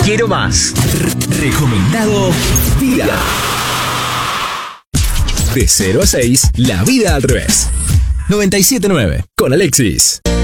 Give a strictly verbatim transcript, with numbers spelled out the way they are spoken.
Quiero más. Recomendado Vida. De cero a seis, la vida al revés. noventa y siete nueve con Alexis.